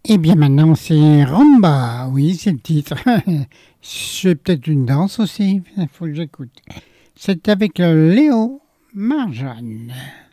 Eh bien maintenant c'est Rumba, oui c'est le titre. C'est peut-être une danse aussi, il faut que j'écoute. C'est avec Léo Marjane.